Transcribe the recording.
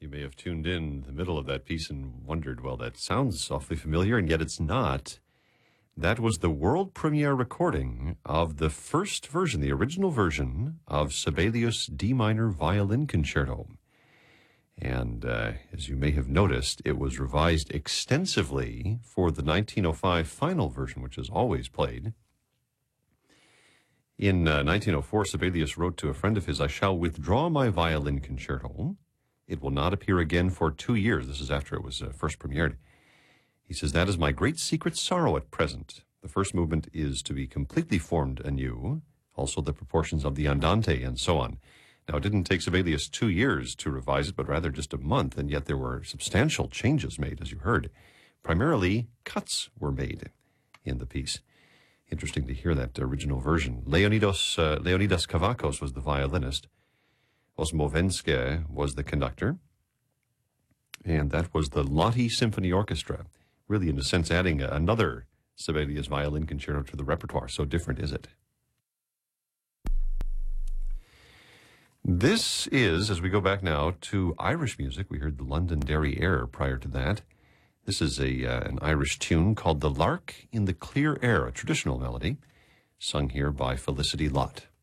You may have tuned in the middle of that piece and wondered, well, that sounds awfully familiar, and yet it's not. That was the world premiere recording of the first version, the original version of Sibelius' D minor violin concerto. And as you may have noticed, it was revised extensively for the 1905 final version, which is always played. In 1904, Sibelius wrote to a friend of his, "I shall withdraw my violin concerto. It will not appear again for 2 years." This is after it was first premiered. He says, "That is my great secret sorrow at present. The first movement is to be completely formed anew, also the proportions of the andante and so on." Now, it didn't take Sibelius 2 years to revise it, but rather just a month, and yet there were substantial changes made, as you heard. Primarily, cuts were made in the piece. Interesting to hear that original version. Leonidas Kavakos was the violinist. Osmovenske was the conductor. And that was the Lotte Symphony Orchestra, really, in a sense, adding another Sibelius violin concerto to the repertoire. So different is it? This is, as we go back now to Irish music, we heard the Londonderry Air prior to that. This is an Irish tune called The Lark in the Clear Air, a traditional melody, sung here by Felicity Lott.